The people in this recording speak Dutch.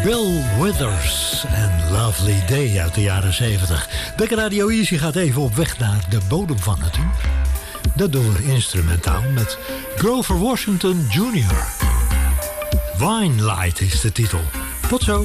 Bill Withers en Lovely Day uit de jaren 70. Bekke Radio Easy gaat even op weg naar de bodem van het uur. Dat doen we instrumentaal met Grover Washington Jr. Wine Light is de titel. Tot zo.